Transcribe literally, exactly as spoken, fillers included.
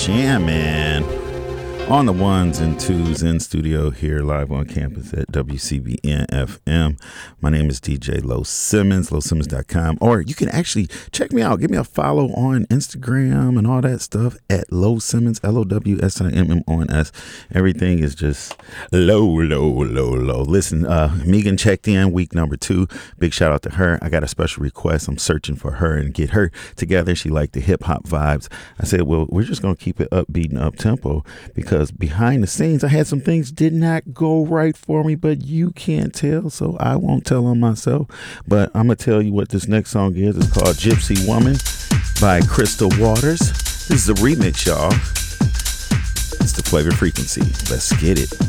Jamming on the ones and twos in studio here live on campus at W C B N F M. My name is D J Low Simmons, low simmons dot com. Or you can actually check me out. Give me a follow on Instagram and all that stuff at Low Simmons, L O W S I M M O N S. Everything is just low, low, low, low. Listen, uh, Megan checked in week number two. Big shout out to her. I got a special request. I'm searching for her and get her together. She liked the hip hop vibes. I said, well, we're just going to keep it upbeat and up tempo because behind the scenes, I had some things did not go right for me, but you can't tell, so I won't tell on myself. But I'm going to tell you what this next song is. It's called Gypsy Woman by Crystal Waters. This is a remix, y'all. It's the Flavor Frequency. Let's get it.